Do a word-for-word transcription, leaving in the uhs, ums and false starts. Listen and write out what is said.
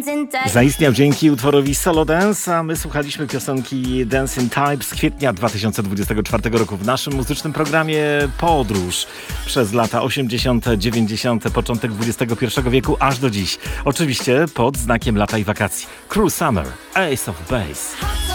Zaistniał dzięki utworowi Solo Dance, a my słuchaliśmy piosenki Dancing Type z kwietnia dwa tysiące dwudziestego czwartego roku w naszym muzycznym programie Podróż przez lata osiemdziesiąte, dziewięćdziesiąte, początek dwudziestego pierwszego wieku aż do dziś. Oczywiście pod znakiem lata i wakacji. Cruel Summer, Ace of Base.